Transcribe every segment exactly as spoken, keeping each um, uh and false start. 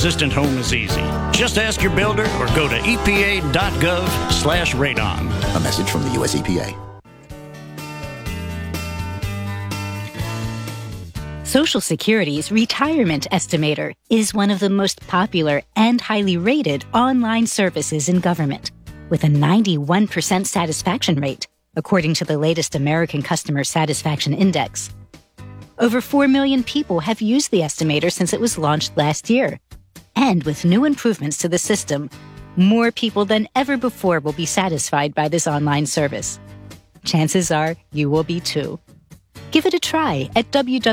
radon-resistant home is easy. Just ask your builder or go to epa.gov slash radon. A message from the U S E P A. Social Security's Retirement Estimator is one of the most popular and highly rated online services in government, with a ninety-one percent satisfaction rate, according to the latest American Customer Satisfaction Index. Over four million people have used the estimator since it was launched last year. And with new improvements to the system, more people than ever before will be satisfied by this online service. Chances are you will be too. Give it a try at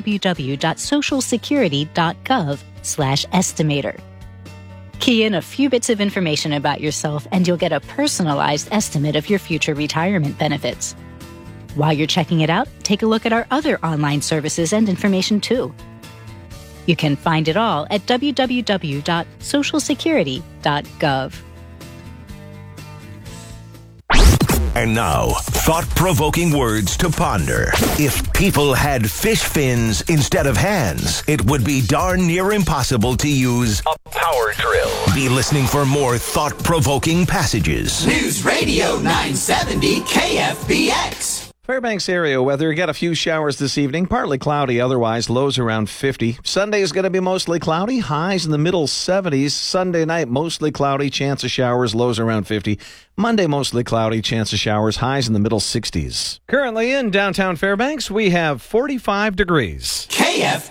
www.socialsecurity.gov slash estimator. Key in a few bits of information about yourself and you'll get a personalized estimate of your future retirement benefits. While you're checking it out, take a look at our other online services and information too. You can find it all at w w w dot social security dot gov. And now, thought-provoking words to ponder. If people had fish fins instead of hands, it would be darn near impossible to use a power drill. Be listening for more thought-provoking passages. News Radio nine seventy K F B X. Fairbanks area weather. Got a few showers this evening. Partly cloudy otherwise. Lows around fifty. Sunday is going to be mostly cloudy. Highs in the middle seventies. Sunday night, mostly cloudy. Chance of showers. Lows around fifty. Monday, mostly cloudy. Chance of showers. Highs in the middle sixties. Currently in downtown Fairbanks, we have forty-five degrees. K F